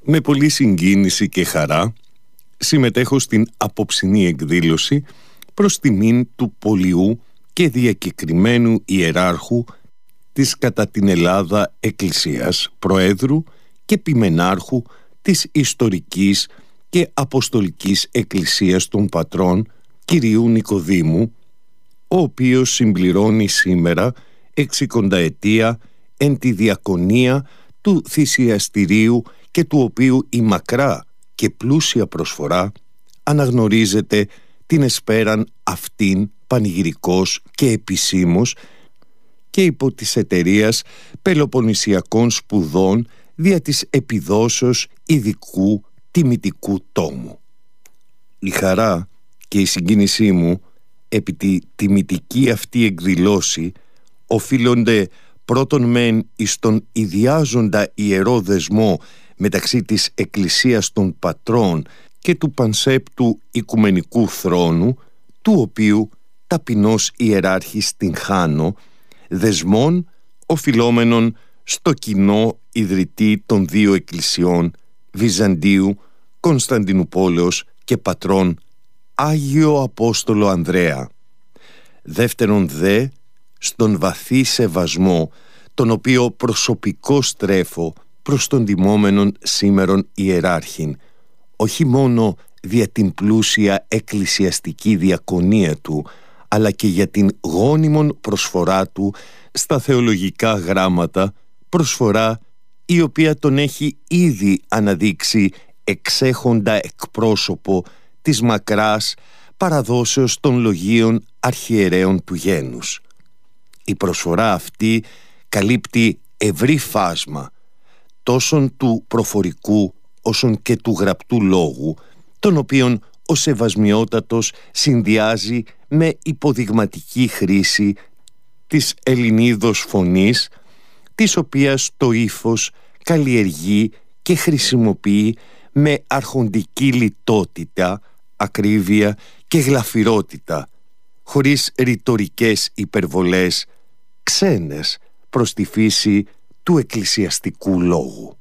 Με πολλή συγκίνηση και χαρά συμμετέχω στην απόψινή εκδήλωση προς τιμήν του πολιού και διακεκριμένου ιεράρχου της κατά την Ελλάδα Εκκλησίας, Προέδρου και Ποιμενάρχου της Ιστορικής και Αποστολικής Εκκλησίας των Πατρών Κυρίου Νικοδήμου, ο οποίος συμπληρώνει σήμερα 60 ετία εν τη διακονία του θυσιαστηρίου και του οποίου η μακρά και πλούσια προσφορά αναγνωρίζεται την εσπέραν αυτήν πανηγυρικός και επισήμως και υπό της εταιρείας Πελοποννησιακών Σπουδών δια της επιδόσεως ειδικού τιμητικού τόμου. Η χαρά και η συγκίνησή μου επί τη τιμητική αυτή εκδηλώση οφείλονται πρώτον μεν εις τον ιδιάζοντα ιερό δεσμό μεταξύ της Εκκλησίας των Πατρών και του πανσέπτου Οικουμενικού Θρόνου, του οποίου ταπεινός ιεράρχης την χάνω, δεσμών οφειλόμενων στο κοινό ιδρυτή των δύο εκκλησιών Βυζαντίου, Κωνσταντινουπόλεως και Πατρών Άγιο Απόστολο Ανδρέα. Δεύτερον δε στον βαθύ σεβασμό τον οποίο προσωπικό στρέφω προς τον τιμόμενον σήμερον ιεράρχην, όχι μόνο δια την πλούσια εκκλησιαστική διακονία του, αλλά και για την γόνιμον προσφορά του στα θεολογικά γράμματα, προσφορά η οποία τον έχει ήδη αναδείξει εξέχοντα εκπρόσωπο της μακράς παραδόσεως των λογίων αρχιερέων του γένους. Η προσφορά αυτή καλύπτει ευρύ φάσμα τόσον του προφορικού όσον και του γραπτού λόγου, τον οποίον ο Σεβασμιότατος συνδυάζει με υποδειγματική χρήση της Ελληνίδος φωνής, της οποίας το ύφος καλλιεργεί και χρησιμοποιεί με αρχοντική λιτότητα, ακρίβεια και γλαφυρότητα, χωρίς ρητορικές υπερβολές ξένες προς τη φύση του εκκλησιαστικού λόγου.